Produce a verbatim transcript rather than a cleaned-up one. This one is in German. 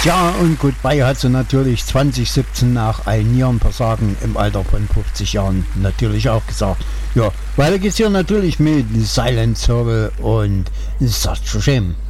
Ja, und Goodbye hat sie natürlich zwanzig siebzehn nach ein Nierenversagen im Alter von fünfzig Jahren natürlich auch gesagt. Ja, weiter geht's hier natürlich mit Silent Circle und Such a Shame.